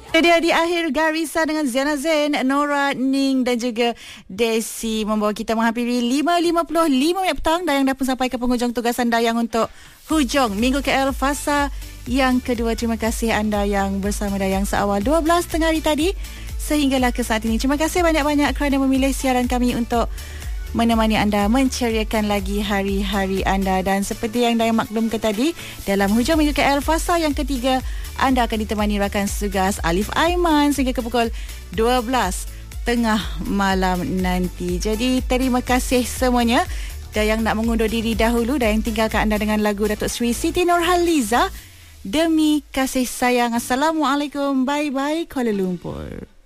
Dia di akhir garisan dengan Ziana Zain, Nora, Ning dan juga Desi membawa kita menghampiri 5.55 minit petang. Dayang dah pun sampai ke penghujung tugasan Dayang untuk hujung Minggu KL Fasa yang kedua. Terima kasih anda yang bersama Dayang seawal 12 tengah hari tadi sehinggalah ke saat ini. Terima kasih banyak-banyak kerana memilih siaran kami untuk menemani anda, menceriakan lagi hari-hari anda. Dan seperti yang Dayang maklumkan tadi, dalam hujung Minggu KL Fasa yang ketiga, anda akan ditemani rakan setugas Alif Aiman sehingga ke pukul 12 tengah malam nanti. Jadi terima kasih semuanya. Dayang nak mengundur diri dahulu. Dayang tinggalkan anda dengan lagu Datuk Seri Siti Nurhaliza, Demi Kasih Sayang. Assalamualaikum. Bye-bye Kuala Lumpur.